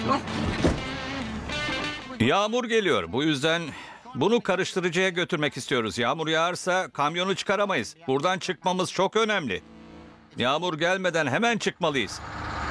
Yağmur geliyor. Bu yüzden bunu karıştırıcıya götürmek istiyoruz. Yağmur yağarsa kamyonu çıkaramayız. Buradan çıkmamız çok önemli. Yağmur gelmeden hemen çıkmalıyız.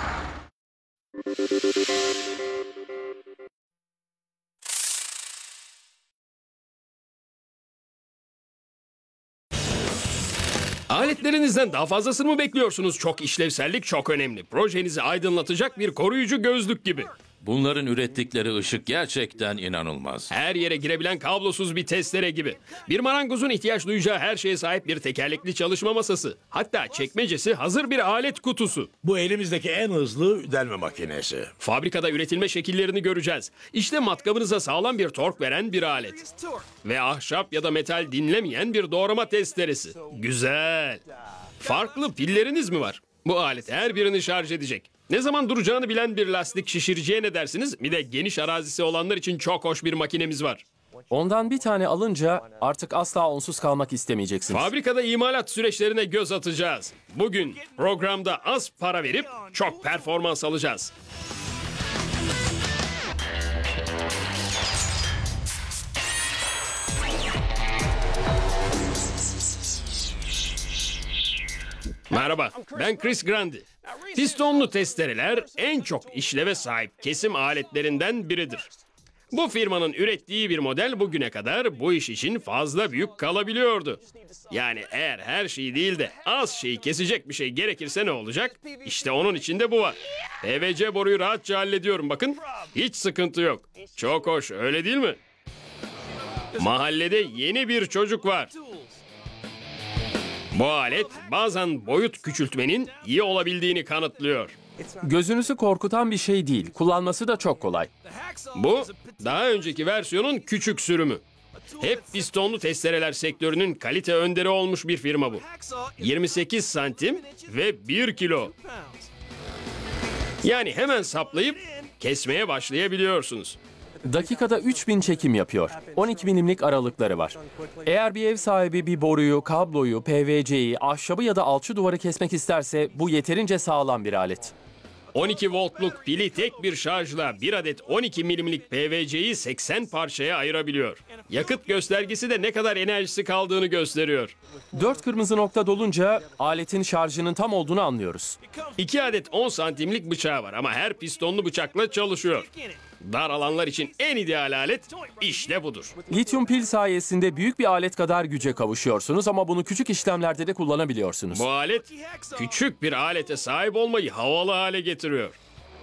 Aletlerinizden daha fazlasını mı bekliyorsunuz? Çok işlevsellik çok önemli. Projenizi aydınlatacak bir koruyucu gözlük gibi. Bunların ürettikleri ışık gerçekten inanılmaz. Her yere girebilen kablosuz bir testere gibi. Bir marangozun ihtiyaç duyacağı her şeye sahip bir tekerlekli çalışma masası. Hatta çekmecesi hazır bir alet kutusu. Bu elimizdeki en hızlı delme makinesi. Fabrikada üretilme şekillerini göreceğiz. İşte matkabınıza sağlam bir tork veren bir alet. Ve ahşap ya da metal dinlemeyen bir doğrama testeresi. Güzel. Farklı pilleriniz mi var? Bu alet her birini şarj edecek. Ne zaman duracağını bilen bir lastik şişiriciye ne dersiniz? Bir de geniş arazisi olanlar için çok hoş bir makinemiz var. Ondan bir tane alınca artık asla onsuz kalmak istemeyeceksiniz. Fabrikada imalat süreçlerine göz atacağız. Bugün programda az para verip çok performans alacağız. Merhaba, ben Chris Grandi. Pistonlu testereler en çok işleve sahip kesim aletlerinden biridir. Bu firmanın ürettiği bir model bugüne kadar bu iş için fazla büyük kalabiliyordu. Yani eğer her şey değil de az şeyi kesecek bir şey gerekirse ne olacak? İşte onun içinde bu var. PVC boruyu rahatça hallediyorum bakın. Hiç sıkıntı yok. Çok hoş öyle değil mi? Mahallede yeni bir çocuk var. Bu alet bazen boyut küçültmenin iyi olabildiğini kanıtlıyor. Gözünüzü korkutan bir şey değil. Kullanması da çok kolay. Bu daha önceki versiyonun küçük sürümü. Hep pistonlu testereler sektörünün kalite önderi olmuş bir firma bu. 28 santim ve 1 kilo. Yani hemen saplayıp kesmeye başlayabiliyorsunuz. Dakikada 3000 çekim yapıyor. 12 milimlik aralıkları var. Eğer bir ev sahibi bir boruyu, kabloyu, PVC'yi, ahşabı ya da alçı duvarı kesmek isterse bu yeterince sağlam bir alet. 12 voltluk pili tek bir şarjla bir adet 12 milimlik PVC'yi 80 parçaya ayırabiliyor. Yakıt göstergesi de ne kadar enerjisi kaldığını gösteriyor. 4 kırmızı nokta dolunca aletin şarjının tam olduğunu anlıyoruz. 2 adet 10 santimlik bıçağı var ama her pistonlu bıçakla çalışıyor. Dar alanlar için en ideal alet işte budur. Lityum pil sayesinde büyük bir alet kadar güce kavuşuyorsunuz ama bunu küçük işlemlerde de kullanabiliyorsunuz. Bu alet küçük bir alete sahip olmayı havalı hale getiriyor.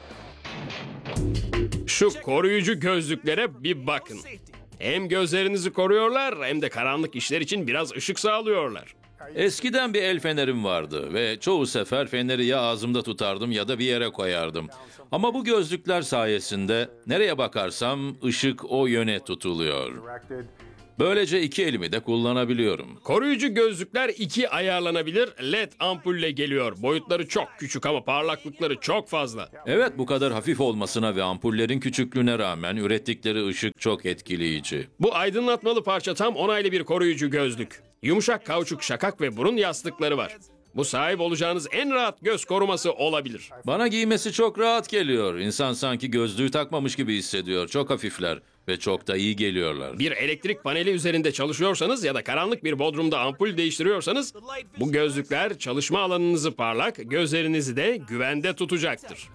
Şu koruyucu gözlüklere bir bakın. Hem gözlerinizi koruyorlar hem de karanlık işler için biraz ışık sağlıyorlar. Eskiden bir el fenerim vardı ve çoğu sefer feneri ya ağzımda tutardım ya da bir yere koyardım. Ama bu gözlükler sayesinde nereye bakarsam ışık o yöne tutuluyor. Böylece iki elimi de kullanabiliyorum. Koruyucu gözlükler 2 ayarlanabilir LED ampulle geliyor. Boyutları çok küçük ama parlaklıkları çok fazla. Evet, bu kadar hafif olmasına ve ampullerin küçüklüğüne rağmen ürettikleri ışık çok etkileyici. Bu aydınlatmalı parça tam onaylı bir koruyucu gözlük. Yumuşak kauçuk şakak ve burun yastıkları var. Bu sahip olacağınız en rahat göz koruması olabilir. Bana giymesi çok rahat geliyor. İnsan sanki gözlüğü takmamış gibi hissediyor. Çok hafifler ve çok da iyi geliyorlar. Bir elektrik paneli üzerinde çalışıyorsanız ya da karanlık bir bodrumda ampul değiştiriyorsanız bu gözlükler çalışma alanınızı parlak, gözlerinizi de güvende tutacaktır.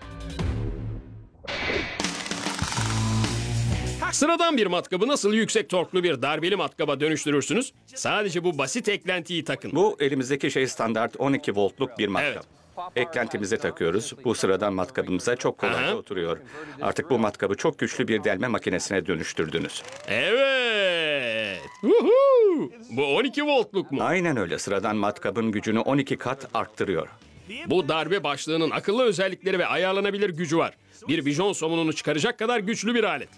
Sıradan bir matkabı nasıl yüksek torklu bir darbeli matkaba dönüştürürsünüz? Sadece bu basit eklentiyi takın. Bu elimizdeki şey standart 12 voltluk bir matkap. Evet. Eklentimize takıyoruz. Bu sıradan matkabımıza çok kolayca Aha. oturuyor. Artık bu matkabı çok güçlü bir delme makinesine dönüştürdünüz. Evet. Woohoo! Bu 12 voltluk mu? Aynen öyle. Sıradan matkabın gücünü 12 kat arttırıyor. Bu darbe başlığının akıllı özellikleri ve ayarlanabilir gücü var. Bir bijon somununu çıkaracak kadar güçlü bir alet.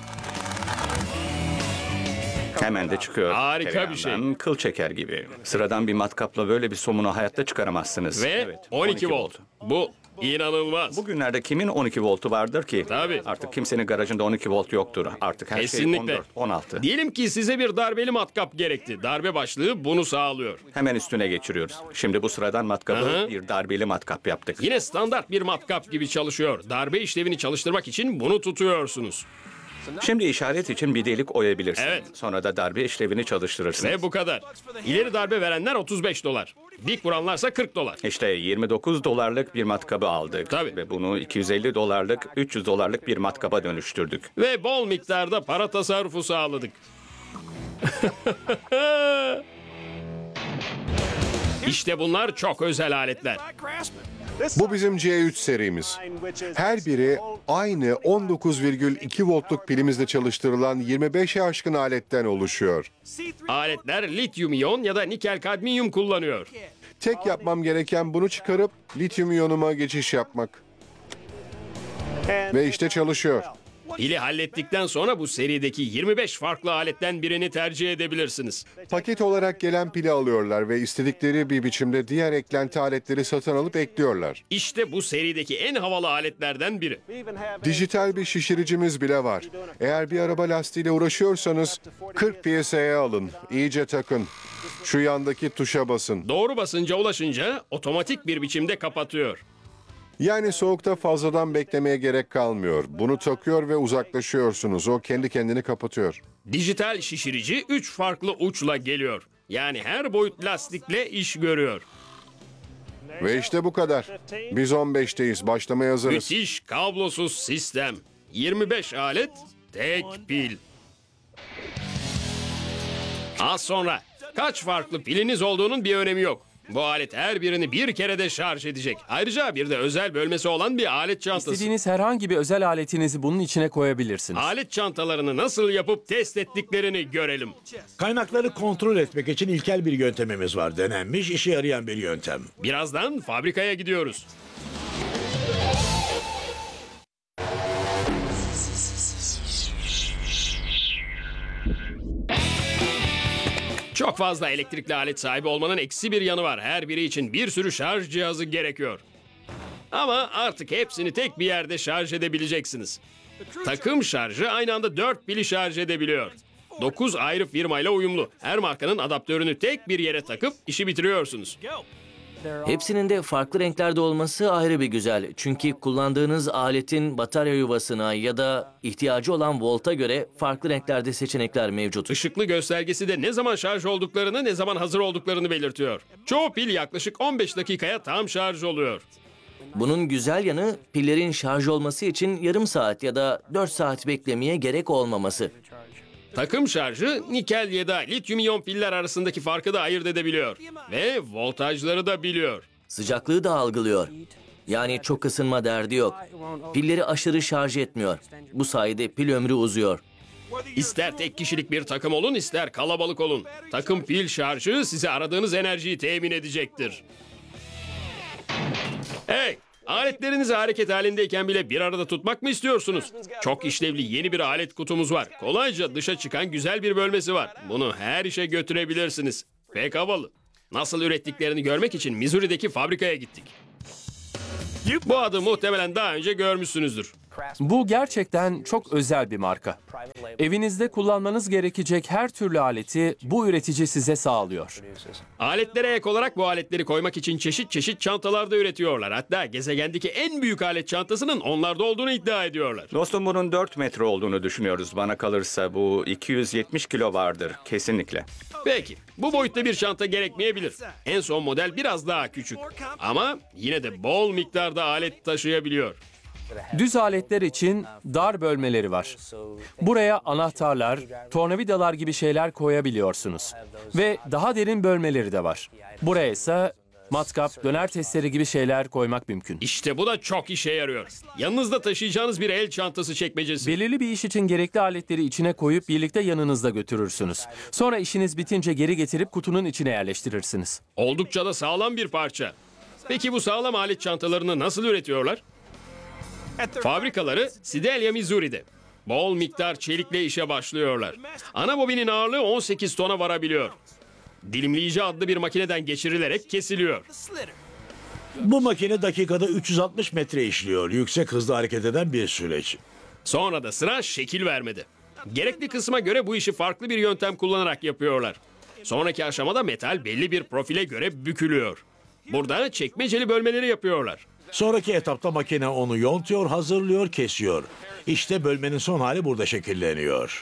Hemen de çıkıyor. Harika bir şey. Tereyağından kıl çeker gibi. Sıradan bir matkapla böyle bir somunu hayatta çıkaramazsınız. Ve Evet, 12 volt. Bu İnanılmaz. Bugünlerde kimin 12 voltu vardır ki? Tabii. Artık kimsenin garajında 12 volt yoktur. Artık her şey Kesinlikle. 14, 16. Diyelim ki size bir darbeli matkap gerekti. Darbe başlığı bunu sağlıyor. Hemen üstüne geçiriyoruz. Şimdi bu sıradan matkabı Aha. bir darbeli matkap yaptık. Yine standart bir matkap gibi çalışıyor. Darbe işlevini çalıştırmak için bunu tutuyorsunuz. Şimdi işaret için bir delik oyabilirsin. Evet. Sonra da darbe işlevini çalıştırırsın. Ve bu kadar. İleri darbe verenler $35. Dik vuranlarsa $40. İşte 29 dolarlık bir matkabı aldık. Tabii. Ve bunu 250 dolarlık, 300 dolarlık bir matkaba dönüştürdük. Ve bol miktarda para tasarrufu sağladık. İşte bunlar çok özel aletler. Bu bizim C3 serimiz. Her biri aynı 19,2 voltluk pilimizle çalıştırılan 25'e aşkın aletten oluşuyor. Aletler lityum iyon ya da nikel kadmiyum kullanıyor. Tek yapmam gereken bunu çıkarıp lityum iyonuma geçiş yapmak. Ve işte çalışıyor. Pili hallettikten sonra bu serideki 25 farklı aletten birini tercih edebilirsiniz. Paket olarak gelen pili alıyorlar ve istedikleri bir biçimde diğer eklenti aletleri satın alıp ekliyorlar. İşte bu serideki en havalı aletlerden biri. Dijital bir şişiricimiz bile var. Eğer bir araba lastiğiyle uğraşıyorsanız 40 psi'ye alın, iyice takın. Şu yandaki tuşa basın. Doğru basınca ulaşınca otomatik bir biçimde kapatıyor. Yani soğukta fazladan beklemeye gerek kalmıyor. Bunu takıyor ve uzaklaşıyorsunuz. O kendi kendini kapatıyor. Dijital şişirici 3 farklı uçla geliyor. Yani her boyut lastikle iş görüyor. Ve işte bu kadar. Biz 15'teyiz. Başlamaya hazırız. Müthiş kablosuz sistem. 25 alet, tek pil. Az sonra kaç farklı piliniz olduğunun bir önemi yok. Bu alet her birini bir kerede şarj edecek. Ayrıca bir de özel bölmesi olan bir alet çantası. İstediğiniz herhangi bir özel aletinizi bunun içine koyabilirsiniz. Alet çantalarını nasıl yapıp test ettiklerini görelim. Kaynakları kontrol etmek için ilkel bir yöntemimiz var. Denenmiş, işe yarayan bir yöntem. Birazdan fabrikaya gidiyoruz. Çok fazla elektrikli alet sahibi olmanın eksi bir yanı var. Her biri için bir sürü şarj cihazı gerekiyor. Ama artık hepsini tek bir yerde şarj edebileceksiniz. Takım şarjı aynı anda 4 pili şarj edebiliyor. 9 ayrı firmayla uyumlu. Her markanın adaptörünü tek bir yere takıp işi bitiriyorsunuz. Hepsinin de farklı renklerde olması ayrı bir güzel. Çünkü kullandığınız aletin batarya yuvasına ya da ihtiyacı olan volta göre farklı renklerde seçenekler mevcut. Işıklı göstergesi de ne zaman şarj olduklarını, ne zaman hazır olduklarını belirtiyor. Çoğu pil yaklaşık 15 dakikaya tam şarj oluyor. Bunun güzel yanı pillerin şarj olması için yarım saat ya da 4 saat beklemeye gerek olmaması. Takım şarjı nikel ya da lityum iyon piller arasındaki farkı da ayırt edebiliyor. Ve voltajları da biliyor. Sıcaklığı da algılıyor. Yani çok ısınma derdi yok. Pilleri aşırı şarj etmiyor. Bu sayede pil ömrü uzuyor. İster tek kişilik bir takım olun, ister kalabalık olun. Takım pil şarjı size aradığınız enerjiyi temin edecektir. Hey! Aletlerinizi hareket halindeyken bile bir arada tutmak mı istiyorsunuz? Çok işlevli yeni bir alet kutumuz var. Kolayca dışa çıkan güzel bir bölmesi var. Bunu her işe götürebilirsiniz. Pek havalı. Nasıl ürettiklerini görmek için Missouri'deki fabrikaya gittik. Bu adı muhtemelen daha önce görmüşsünüzdür. Bu gerçekten çok özel bir marka. Evinizde kullanmanız gerekecek her türlü aleti bu üretici size sağlıyor. Aletlere ek olarak bu aletleri koymak için çeşit çeşit çantalar da üretiyorlar. Hatta gezegendeki en büyük alet çantasının onlarda olduğunu iddia ediyorlar. Dostum bunun 4 metre olduğunu düşünüyoruz. Bana kalırsa bu 270 kilo vardır kesinlikle. Peki, bu boyutta bir çanta gerekmeyebilir. En son model biraz daha küçük. Ama yine de bol miktarda alet taşıyabiliyor. Düz aletler için dar bölmeleri var. Buraya anahtarlar, tornavidalar gibi şeyler koyabiliyorsunuz. Ve daha derin bölmeleri de var. Buraya ise matkap, döner testleri gibi şeyler koymak mümkün. İşte bu da çok işe yarıyor. Yanınızda taşıyacağınız bir el çantası çekmecesi. Belirli bir iş için gerekli aletleri içine koyup birlikte yanınızda götürürsünüz. Sonra işiniz bitince geri getirip kutunun içine yerleştirirsiniz. Oldukça da sağlam bir parça. Peki bu sağlam alet çantalarını nasıl üretiyorlar? Fabrikaları Sedalia, Missouri'de. Bol miktar çelikle işe başlıyorlar. Ana bobinin ağırlığı 18 tona varabiliyor. Dilimleyici adlı bir makineden geçirilerek kesiliyor. Bu makine dakikada 360 metre işliyor. Yüksek hızda hareket eden bir süreç. Sonra da sıra şekil vermede. Gerekli kısma göre bu işi farklı bir yöntem kullanarak yapıyorlar. Sonraki aşamada metal belli bir profile göre bükülüyor. Burada çekmeceli bölmeleri yapıyorlar. Sonraki etapta makine onu yontuyor, hazırlıyor, kesiyor. İşte bölmenin son hali burada şekilleniyor.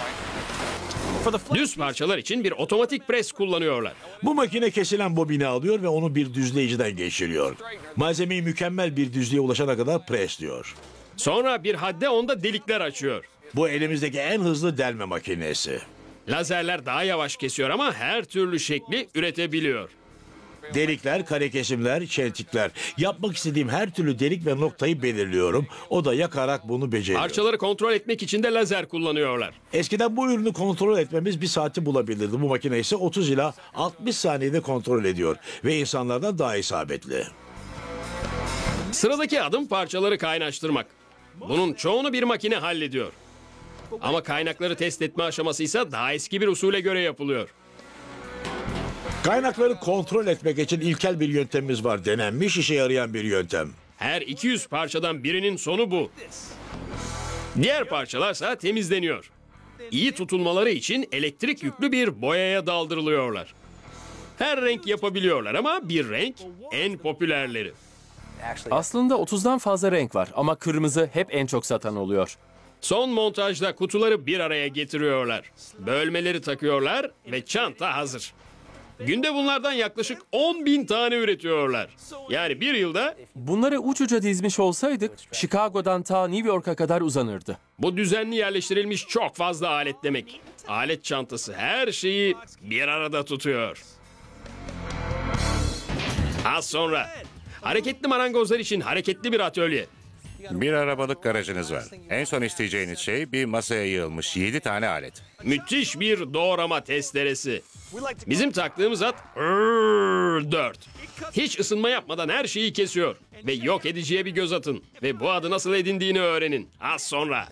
Düz parçalar için bir otomatik pres kullanıyorlar. Bu makine kesilen bobini alıyor ve onu bir düzleyiciden geçiriyor. Malzemeyi mükemmel bir düzlüğe ulaşana kadar presliyor. Sonra bir hadde onda delikler açıyor. Bu elimizdeki en hızlı delme makinesi. Lazerler daha yavaş kesiyor ama her türlü şekli üretebiliyor. Delikler, kare kesimler, çentikler. Yapmak istediğim her türlü delik ve noktayı belirliyorum. O da yakarak bunu beceriyor. Parçaları kontrol etmek için de lazer kullanıyorlar. Eskiden bu ürünü kontrol etmemiz bir saati bulabilirdi. Bu makine ise 30 ila 60 saniyede kontrol ediyor. Ve insanlardan daha isabetli. Sıradaki adım parçaları kaynaştırmak. Bunun çoğunu bir makine hallediyor. Ama kaynakları test etme aşaması ise daha eski bir usule göre yapılıyor. Kaynakları kontrol etmek için ilkel bir yöntemimiz var. Denenmiş, işe yarayan bir yöntem. Her 200 parçadan birinin sonu bu. Diğer parçalarsa temizleniyor. İyi tutulmaları için elektrik yüklü bir boyaya daldırılıyorlar. Her renk yapabiliyorlar ama bir renk en popülerleri. Aslında 30'dan fazla renk var ama kırmızı hep en çok satan oluyor. Son montajda kutuları bir araya getiriyorlar. Bölmeleri takıyorlar ve çanta hazır. Günde bunlardan yaklaşık 10.000 tane üretiyorlar. Yani bir yılda Bunları uç uca dizmiş olsaydık Chicago'dan ta New York'a kadar uzanırdı. bu düzenli yerleştirilmiş çok fazla alet demek. Alet çantası her şeyi bir arada tutuyor. Az sonra hareketli marangozlar için hareketli bir atölye. Bir arabalık garajınız var. En son isteyeceğiniz şey bir masaya yığılmış 7 tane alet. Müthiş bir doğrama testeresi. Bizim taktığımız at 4. Hiç ısınma yapmadan her şeyi kesiyor. Ve yok ediciye bir göz atın. Ve bu adı nasıl edindiğini öğrenin. Az sonra.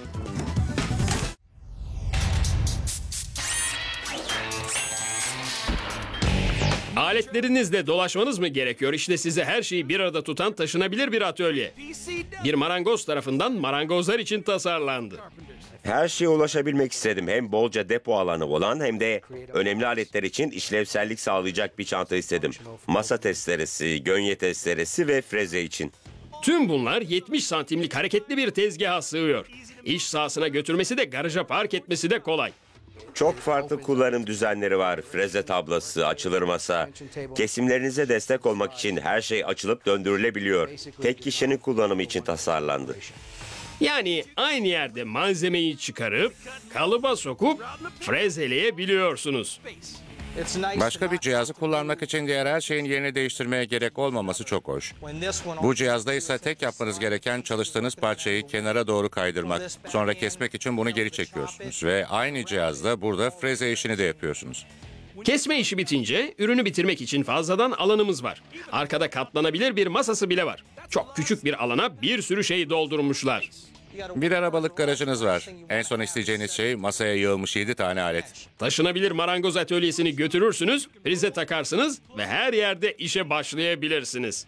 Aletlerinizle dolaşmanız mı gerekiyor? İşte size her şeyi bir arada tutan taşınabilir bir atölye. Bir marangoz tarafından marangozlar için tasarlandı. Her şeye ulaşabilmek istedim. Hem bolca depo alanı olan hem de önemli aletler için işlevsellik sağlayacak bir çanta istedim. Masa testeresi, gönye testeresi ve freze için. Tüm bunlar 70 santimlik hareketli bir tezgaha sığıyor. İş sahasına götürmesi de garaja park etmesi de kolay. Çok farklı kullanım düzenleri var. Freze tablası, açılır masa. Kesimlerinize destek olmak için her şey açılıp döndürülebiliyor. Tek kişinin kullanımı için tasarlandı. Yani aynı yerde malzemeyi çıkarıp kalıba sokup frezeleyebiliyorsunuz. Başka bir cihazı kullanmak için diğer her şeyin yerini değiştirmeye gerek olmaması çok hoş. Bu cihazda ise tek yapmanız gereken çalıştığınız parçayı kenara doğru kaydırmak. Sonra kesmek için bunu geri çekiyorsunuz. Ve aynı cihazda burada freze işini de yapıyorsunuz. Kesme işi bitince ürünü bitirmek için fazladan alanımız var. Arkada katlanabilir bir masası bile var. Çok küçük bir alana bir sürü şey doldurmuşlar. Bir arabalık garajınız var. En son isteyeceğiniz şey masaya yığılmış 7 tane alet. Taşınabilir marangoz atölyesini götürürsünüz, prize takarsınız ve her yerde işe başlayabilirsiniz.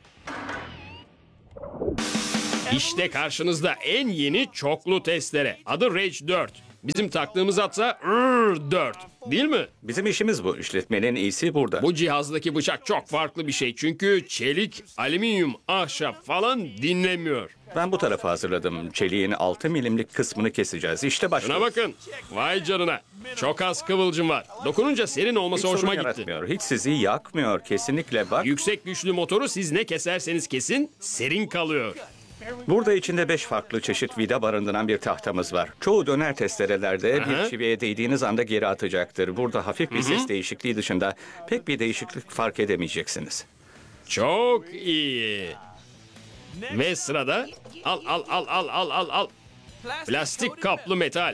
İşte karşınızda en yeni çoklu testere. Adı Rage 4. Bizim taktığımız atsa 4. Değil mi? Bizim işimiz bu. İşletmenin iyisi burada. Bu cihazdaki bıçak çok farklı bir şey. Çünkü çelik, alüminyum, ahşap falan dinlemiyor. Ben bu tarafa hazırladım. Çeliğin 6 milimlik kısmını keseceğiz. İşte Şuna başlıyoruz. bakın. Vay canına. Çok az kıvılcım var. Dokununca serin olması Hiç hoşuma sorun gitti. yaratmıyor. Hiç sizi yakmıyor. Kesinlikle bak. Yüksek güçlü motoru siz ne keserseniz kesin serin kalıyor. Burada içinde 5 farklı çeşit vida barındıran bir tahtamız var. Çoğu döner testerelerde Aha. bir çiviye değdiğiniz anda geri atacaktır. Burada hafif bir ses değişikliği dışında pek bir değişiklik fark edemeyeceksiniz. Çok iyi. Ve sırada al. Plastik kaplı metal.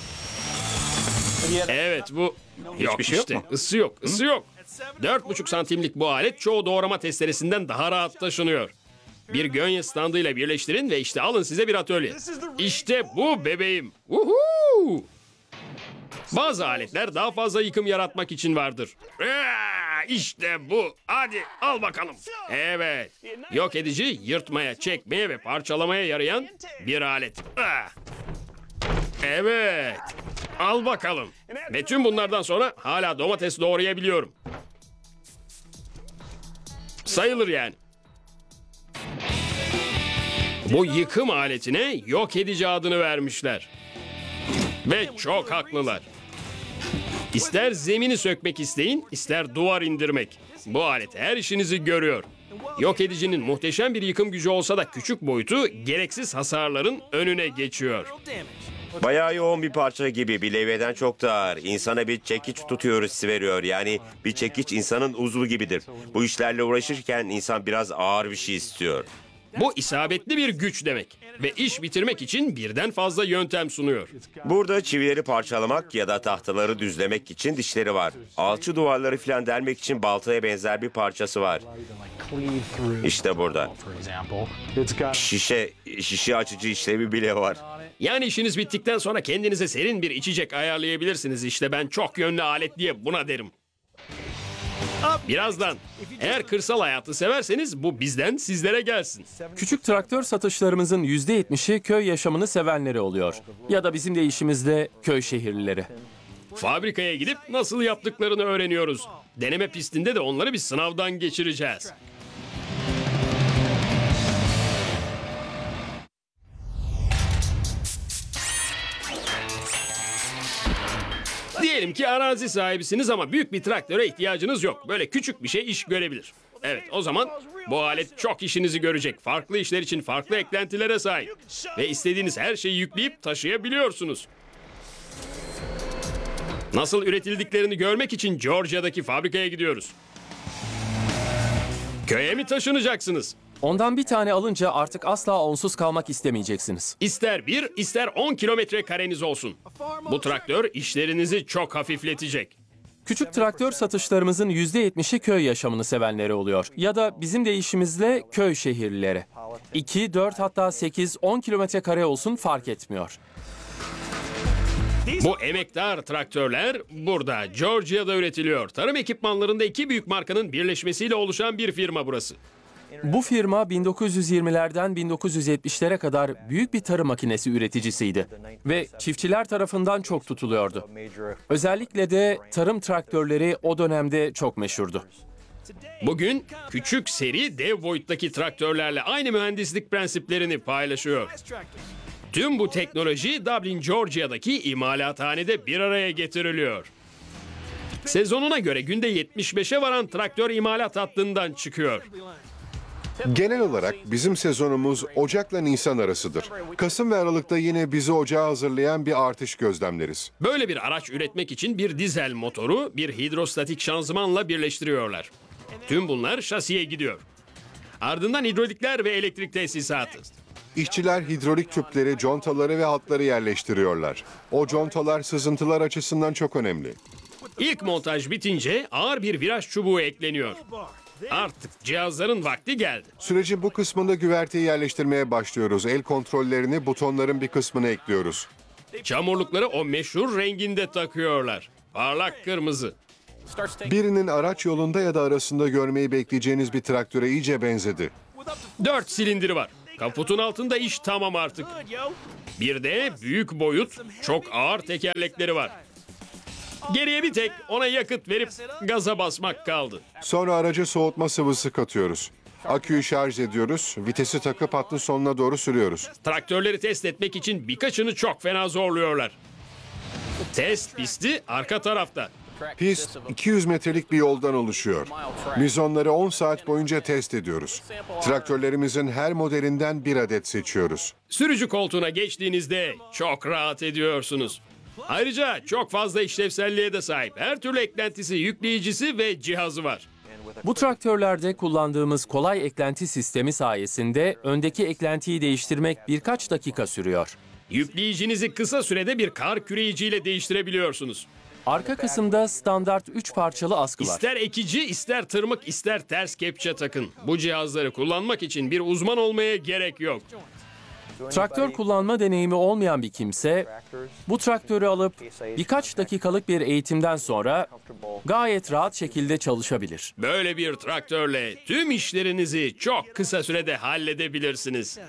Evet bu yok şey yok işte. mu? Isı yok, ısı yok. 4,5 santimlik bu alet çoğu doğrama testeresinden daha rahat taşınıyor. Bir gönye standıyla birleştirin ve işte alın size bir atölye. İşte bu bebeğim. Woohoo! Bazı aletler daha fazla yıkım yaratmak için vardır. işte bu. Hadi al bakalım. Evet. Yok edici, yırtmaya, çekmeye ve parçalamaya yarayan bir alet. Ah. Evet. Al bakalım. Ve tüm bunlardan sonra hala domates doğrayabiliyorum. Sayılır yani. Bu yıkım aletine yok edici adını vermişler. Ve çok haklılar. İster zemini sökmek isteyin, ister duvar indirmek. Bu alet her işinizi görüyor. Yok edicinin muhteşem bir yıkım gücü olsa da küçük boyutu gereksiz hasarların önüne geçiyor. Bayağı yoğun bir parça gibi, bir levyeden çok daha ağır. İnsana bir çekiç tutuyor hissi veriyor. Yani bir çekiç insanın uzvu gibidir. Bu işlerle uğraşırken insan biraz ağır bir şey istiyor. Bu isabetli bir güç demek. Ve iş bitirmek için birden fazla yöntem sunuyor. Burada çivileri parçalamak ya da tahtaları düzlemek için dişleri var. Alçı duvarları falan delmek için baltaya benzer bir parçası var. İşte burada. Şişe açıcı işlevi bile var. Yani işiniz bittikten sonra kendinize serin bir içecek ayarlayabilirsiniz. İşte ben çok yönlü alet diye buna derim. Birazdan. Eğer kırsal hayatı severseniz bu bizden sizlere gelsin. Küçük traktör satışlarımızın %70'i köy yaşamını sevenleri oluyor. Ya da bizim deyişimizle köy şehirlileri. Fabrikaya gidip nasıl yaptıklarını öğreniyoruz. Deneme pistinde de onları bir sınavdan geçireceğiz. Diyelim ki arazi sahibisiniz ama büyük bir traktöre ihtiyacınız yok. Böyle küçük bir şey iş görebilir. Evet, o zaman bu alet çok işinizi görecek. Farklı işler için farklı eklentilere sahip. Ve istediğiniz her şeyi yükleyip taşıyabiliyorsunuz. Nasıl üretildiklerini görmek için Georgia'daki fabrikaya gidiyoruz. Köye mi taşınacaksınız? Ondan bir tane alınca artık asla onsuz kalmak istemeyeceksiniz. İster 1, ister 10 kilometre kareniz olsun. Bu traktör işlerinizi çok hafifletecek. Küçük traktör satışlarımızın %70'i köy yaşamını sevenleri oluyor. Ya da bizim deyişimizle köy şehirlileri. 2, 4 hatta 8, 10 kilometre kare olsun fark etmiyor. Bu emektar traktörler burada, Georgia'da üretiliyor. Tarım ekipmanlarında iki büyük markanın birleşmesiyle oluşan bir firma burası. Bu firma 1920'lerden 1970'lere kadar büyük bir tarım makinesi üreticisiydi ve çiftçiler tarafından çok tutuluyordu. Özellikle de tarım traktörleri o dönemde çok meşhurdu. Bugün küçük seri dev boyuttaki traktörlerle aynı mühendislik prensiplerini paylaşıyor. Tüm bu teknoloji Dublin, Georgia'daki imalathanede bir araya getiriliyor. Sezonuna göre günde 75'e varan traktör imalat hattından çıkıyor. Genel olarak bizim sezonumuz Ocak'la Nisan arasıdır. Kasım ve Aralık'ta yine bizi ocağa hazırlayan bir artış gözlemleriz. Böyle bir araç üretmek için bir dizel motoru bir hidrostatik şanzımanla birleştiriyorlar. Tüm bunlar şasiye gidiyor. Ardından hidrolikler ve elektrik tesisatı. İşçiler hidrolik tüpleri, contaları ve hatları yerleştiriyorlar. O contalar sızıntılar açısından çok önemli. İlk montaj bitince ağır bir viraj çubuğu ekleniyor. Artık cihazların vakti geldi. Sürecin bu kısmında güverteyi yerleştirmeye başlıyoruz. El kontrollerini, butonların bir kısmına ekliyoruz. Çamurlukları o meşhur renginde takıyorlar. Parlak kırmızı. Birinin araç yolunda ya da arasında görmeyi bekleyeceğiniz bir traktöre iyice benzedi. 4 silindiri var. Kaputun altında iş tamam artık. Bir de büyük boyut, çok ağır tekerlekleri var. Geriye bir tek ona yakıt verip gaza basmak kaldı. Sonra araca soğutma sıvısı katıyoruz. Aküyü şarj ediyoruz, vitesi takıp hattın sonuna doğru sürüyoruz. Traktörleri test etmek için birkaçını çok fena zorluyorlar. Test pisti arka tarafta. Pist 200 metrelik bir yoldan oluşuyor. Biz onları 10 saat boyunca test ediyoruz. Traktörlerimizin her modelinden bir adet seçiyoruz. Sürücü koltuğuna geçtiğinizde çok rahat ediyorsunuz. Ayrıca çok fazla işlevselliğe de sahip. Her türlü eklentisi, yükleyicisi ve cihazı var. Bu traktörlerde kullandığımız kolay eklenti sistemi sayesinde öndeki eklentiyi değiştirmek birkaç dakika sürüyor. Yükleyicinizi kısa sürede bir kar küreyiciyle değiştirebiliyorsunuz. Arka kısımda standart 3 parçalı askı var. İster ekici, ister tırmık, ister ters kepçe takın. Bu cihazları kullanmak için bir uzman olmaya gerek yok. Traktör kullanma deneyimi olmayan bir kimse bu traktörü alıp birkaç dakikalık bir eğitimden sonra gayet rahat şekilde çalışabilir. Böyle bir traktörle tüm işlerinizi çok kısa sürede halledebilirsiniz.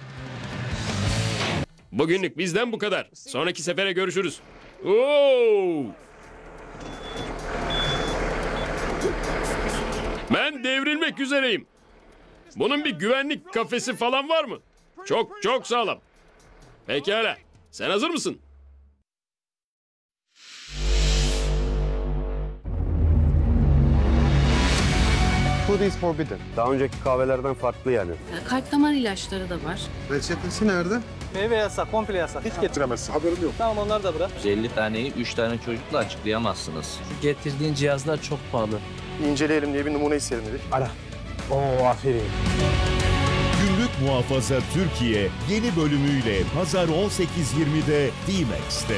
Bugünlük bizden bu kadar. Sonraki sefere görüşürüz. Oo! Ben devrilmek üzereyim. Bunun bir güvenlik kafesi falan var mı? Çok sağlam. Pekala. Sen hazır mısın? Food is forbidden. Daha önceki kahvelerden farklı yani. Kalp damar ilaçları da var. Reçetesi nerede? Meyve yasak, komple yasak. Hiç getiremezsin. Haberim yok. Tamam onları da bırak. 150 taneyi 3 tane çocukla açıklayamazsınız. Getirdiğin cihazlar çok pahalı. İnceleyelim diye bir numune isteyelim dedik. Ara. Oo aferin. Gümrük Muhafaza Türkiye yeni bölümüyle Pazar 18.20'de D-Max'te.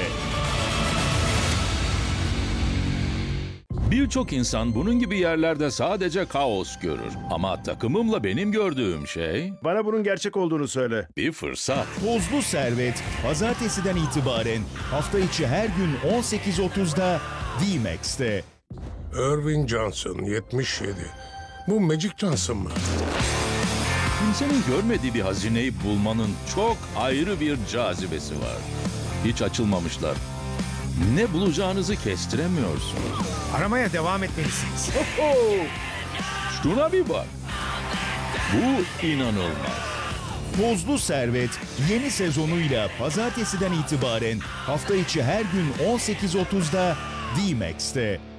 Birçok insan bunun gibi yerlerde sadece kaos görür. Ama takımımla benim gördüğüm şey Bana bunun gerçek olduğunu söyle. bir fırsat. Tozlu Servet, pazartesiden itibaren hafta içi her gün 18.30'da D-Max'te. Irving Johnson, 77. Bu Magic Johnson mı? Kimsenin görmediği bir hazineyi bulmanın çok ayrı bir cazibesi var. Hiç açılmamışlar. Ne bulacağınızı kestiremiyorsunuz. Aramaya devam etmelisiniz. Şuna bir bak. Bu inanılmaz. Tozlu Servet yeni sezonuyla pazartesiden itibaren hafta içi her gün 18.30'da D-Max'te.